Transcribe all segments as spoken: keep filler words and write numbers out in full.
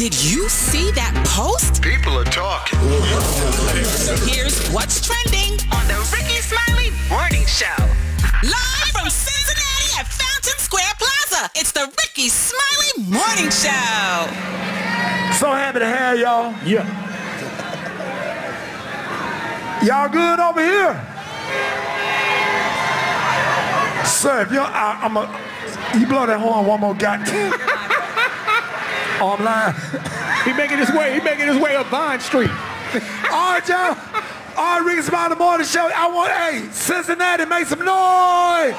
Did you see that post? People are talking. Here's what's trending on the Ricky Smiley Morning Show. Live from Cincinnati at Fountain Square Plaza, it's the Ricky Smiley Morning Show. So happy to have y'all. Yeah. Y'all good over here? Sir, if you're, I, I'm a, you blow that horn one more goddamn. Oh, I'm lying. He making his way. He making his way up Vine Street. All right, y'all. All right, Ricky Smiley Morning Show. I want, hey, Cincinnati, make some noise.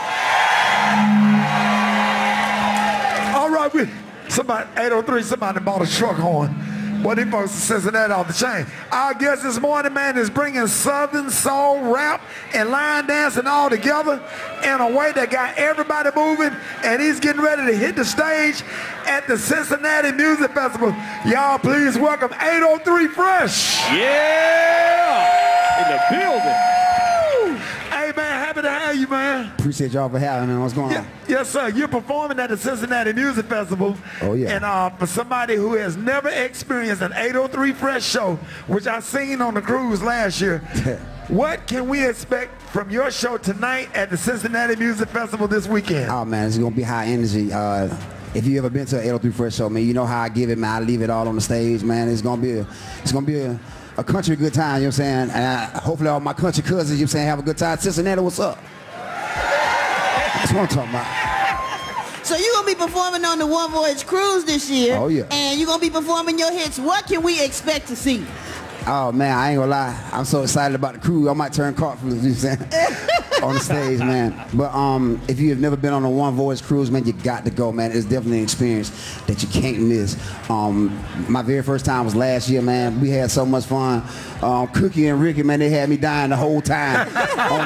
All right, we, somebody, eight oh three, somebody bought a truck horn. Boy, these folks in Cincinnati off the chain. Our guest this morning, man, is bringing Southern soul, rap, and line dancing all together in a way that got everybody moving, and he's getting ready to hit the stage at the Cincinnati Music Festival. Y'all please welcome eight oh three Fresh. Yeah! In the building. Hey, man, happy to have you, man. Appreciate y'all for having me. What's going Yeah, on? yes, sir. You're performing at the Cincinnati Music Festival. Oh, yeah. And uh, for somebody who has never experienced an eight oh three Fresh show, which I seen on the cruise last year, what can we expect from your show tonight at the Cincinnati Music Festival this weekend? Oh, man, it's going to be high energy. Uh, if you ever been to an eight oh three Fresh show, man, you know how I give it, man. I leave it all on the stage, man. It's going to be a, it's going to be a, a country good time, you know what I'm saying? And I, hopefully all my country cousins, you know what I'm saying, have a good time. Cincinnati, what's up? That's what I'm talking about. So you're going to be performing on the One Voyage Cruise this year. Oh, yeah. And you're going to be performing your hits. What can we expect to see? Oh, man, I ain't gonna lie. I'm so excited about the crew. I might turn cartwheels, you know what I'm saying, on the stage, man. But um, if you have never been on a One Voyage Cruise, man, you got to go, man. It's definitely an experience that you can't miss. Um, my very first time was last year, man. We had so much fun. Um, Cookie and Ricky, man, they had me dying the whole time. on